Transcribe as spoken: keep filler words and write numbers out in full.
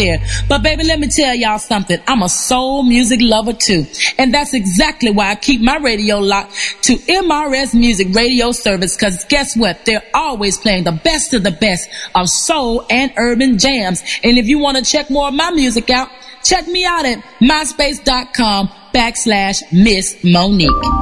there. But baby, let me tell y'all something. I'm a soul music lover too. And that's exactly why I keep my radio locked to M R S Music Radio Service, because guess what? They're always playing the best of the best of soul and urban jams. And if you want to check more of my music out, check me out at myspace.com backslash Miss Monique.